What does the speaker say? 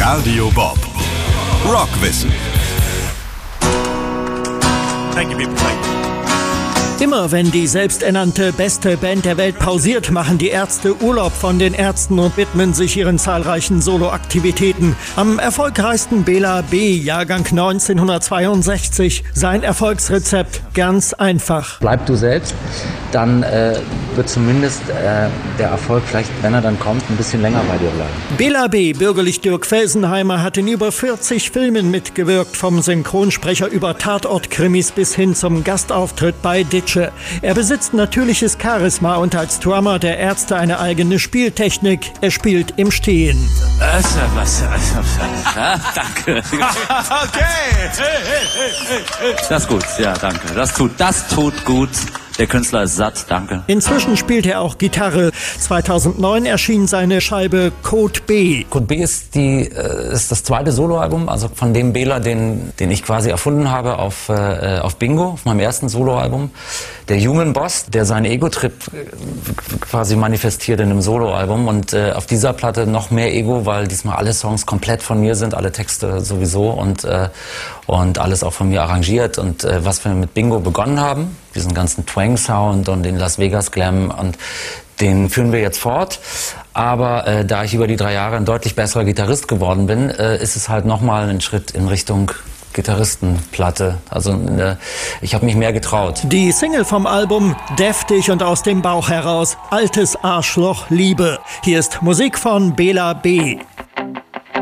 Radio Bob. Rockwissen. Thank you, people. Thank you. Immer wenn die selbsternannte beste Band der Welt pausiert, machen die Ärzte Urlaub von den Ärzten und widmen sich ihren zahlreichen Soloaktivitäten. Am erfolgreichsten Bela B. Jahrgang 1962. Sein Erfolgsrezept ganz einfach. Bleib du selbst, dann wird zumindest der Erfolg vielleicht, wenn er dann kommt, ein bisschen länger bei dir bleiben. Bela B., bürgerlich Dirk Felsenheimer, hat in über 40 Filmen mitgewirkt, vom Synchronsprecher über Tatortkrimis bis hin zum Gastauftritt bei Ditsche. Er besitzt natürliches Charisma und als Drummer der Ärzte eine eigene Spieltechnik. Er spielt im Stehen. Danke. Okay. Das ist gut, ja, danke. Das tut gut. Der Künstler ist satt, danke. Inzwischen spielt er auch Gitarre. 2009 erschien seine Scheibe Code B. Code B ist das zweite Soloalbum, also von dem Bela, den ich quasi erfunden habe auf Bingo, auf meinem ersten Soloalbum. Der Human Boss, der seinen Ego-Trip quasi manifestiert in einem Soloalbum und auf dieser Platte noch mehr Ego, weil diesmal alle Songs komplett von mir sind, alle Texte sowieso und alles auch von mir arrangiert. Und was wir mit Bingo begonnen haben, diesen ganzen Twang-Sound und den Las Vegas Glam, und den führen wir jetzt fort. Aber da ich über die 3 Jahre ein deutlich besserer Gitarrist geworden bin, ist es halt nochmal ein Schritt in Richtung Gitarristenplatte. Also ich habe mich mehr getraut. Die Single vom Album, deftig und aus dem Bauch heraus, Altes Arschloch Liebe. Hier ist Musik von Bela B.